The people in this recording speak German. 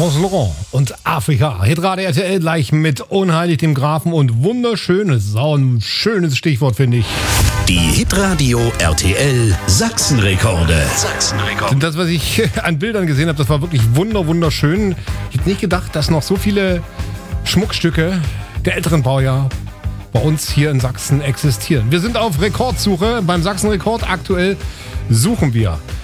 Laurence Laurent und Afrika. Hitradio RTL gleich mit Unheilig dem Grafen und wunderschönes, sau ein schönes Stichwort, finde ich. Die Hitradio RTL Sachsenrekorde. Das, was ich an Bildern gesehen habe, das war wirklich wunderschön. Ich hätte nicht gedacht, dass noch so viele Schmuckstücke der älteren Baujahr bei uns hier in Sachsen existieren. Wir sind auf Rekordsuche. Beim Sachsenrekord aktuell suchen wir